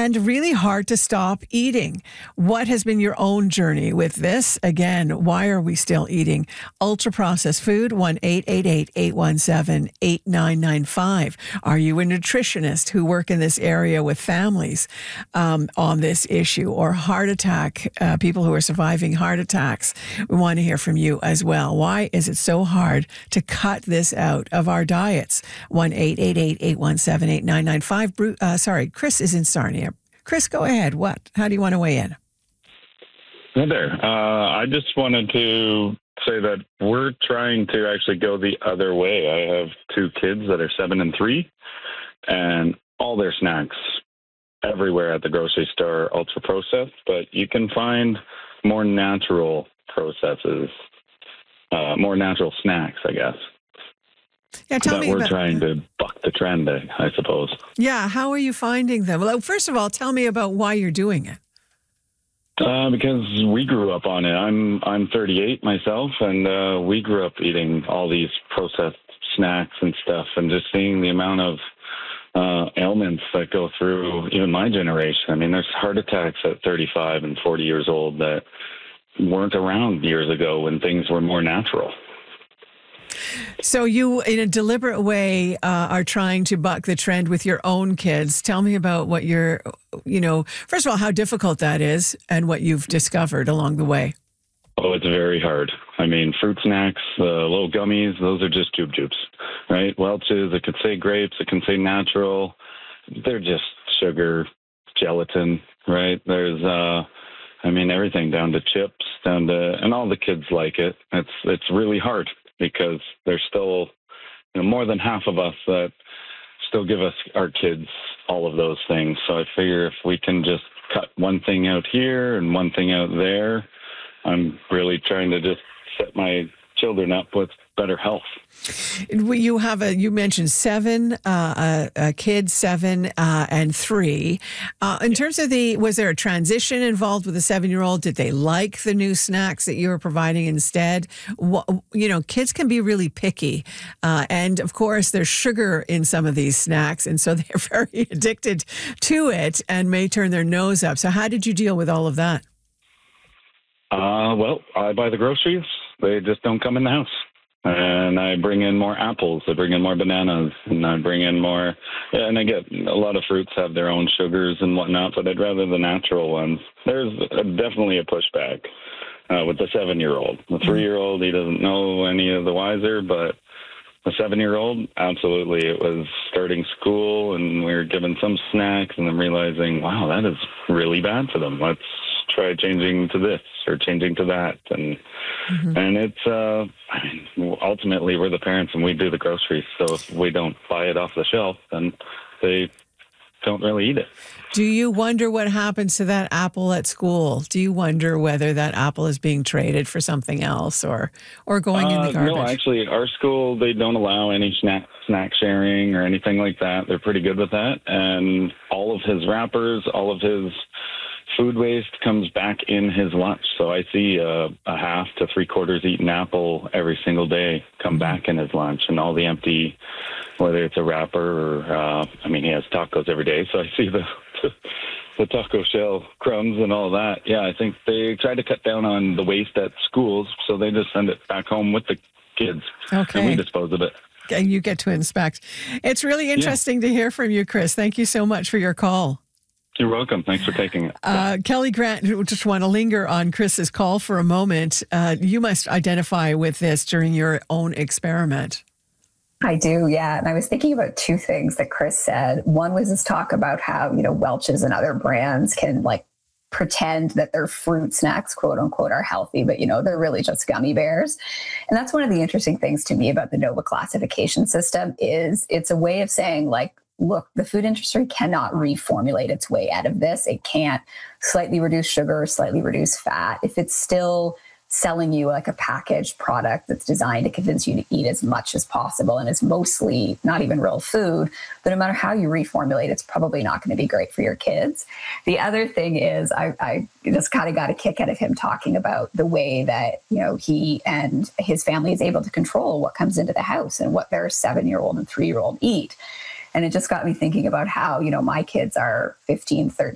and really hard to stop eating. What has been your own journey with this? Again, why are we still eating ultra-processed food? 1-888-817-8995. Are you a nutritionist who work in this area with families on this issue, or heart attack, people who are surviving heart attacks? We want to hear from you as well. Why is it so hard to cut this out of our diets? 1-888-817-8995. Sorry, Chris is in Sarnia. Chris, go ahead. How do you want to weigh in? Hi there. I just wanted to say that we're trying to actually go the other way. I have two kids that are 7 and 3, and all their snacks everywhere at the grocery store are ultra processed, but you can find more natural processes, more natural snacks, I guess. Yeah, tell me we're about, trying to buck the trend, I suppose. Yeah, how are you finding them? Well, first of all, tell me about why you're doing it. Because we grew up on it. I'm 38 myself, and we grew up eating all these processed snacks and stuff, and just seeing the amount of ailments that go through even my generation. I mean, there's heart attacks at 35 and 40 years old that weren't around years ago when things were more natural. So you, in a deliberate way, are trying to buck the trend with your own kids. Tell me about what first of all, how difficult that is and what you've discovered along the way. Oh, it's very hard. I mean, fruit snacks, little gummies, those are just tubes, right? Welch's, it could say grapes, it can say natural. They're just sugar, gelatin, right? There's, everything down to chips, and all the kids like it. It's really hard, because there's still more than half of us that still give us our kids all of those things. So I figure if we can just cut one thing out here and one thing out there, I'm really trying to just set my children up with better health. You mentioned 7 kids, 7 and 3. In terms of was there a transition involved with the 7-year-old? Did they like the new snacks that you were providing instead? Kids can be really picky. And of course, there's sugar in some of these snacks. And so they're very addicted to it and may turn their nose up. So how did you deal with all of that? Well, I buy the groceries. They just don't come in the house. And I bring in more apples, I bring in more bananas, and I bring in more, and I get a lot of fruits have their own sugars and whatnot, but I'd rather the natural ones. There's definitely a pushback with the 7-year-old. The 3-year-old, he doesn't know any of the wiser, but the 7-year-old, absolutely. It was starting school, and we were given some snacks, and then realizing, wow, that is really bad for them. Let's try changing to this or changing to that. And it's, ultimately, we're the parents and we do the groceries. So if we don't buy it off the shelf, then they don't really eat it. Do you wonder what happens to that apple at school? Do you wonder whether that apple is being traded for something else or going in the garbage? No, actually, our school, they don't allow any snack sharing or anything like that. They're pretty good with that. And all of his wrappers, all of his food waste comes back in his lunch. So I see a half to 3/4 eaten apple every single day come back in his lunch, and all the empty, whether it's a wrapper or, he has tacos every day. So I see the taco shell crumbs and all that. Yeah, I think they try to cut down on the waste at schools, so they just send it back home with the kids. Okay. And we dispose of it. And you get to inspect. It's really interesting to hear from you, Chris. Thank you so much for your call. You're welcome. Thanks for taking it. Kelly Grant, just want to linger on Chris's call for a moment. You must identify with this during your own experiment. I do, yeah. And I was thinking about 2 things that Chris said. One was his talk about how, Welch's and other brands can pretend that their fruit snacks, quote unquote, are healthy, but they're really just gummy bears. And that's one of the interesting things to me about the NOVA classification system is it's a way of saying look, the food industry cannot reformulate its way out of this. It can't slightly reduce sugar, slightly reduce fat. If it's still selling you a packaged product that's designed to convince you to eat as much as possible and is mostly not even real food, but no matter how you reformulate, it's probably not going to be great for your kids. The other thing is I just kind of got a kick out of him talking about the way that, he and his family is able to control what comes into the house and what their 7-year-old and 3-year-old eat. And it just got me thinking about how, my kids are 15, 13,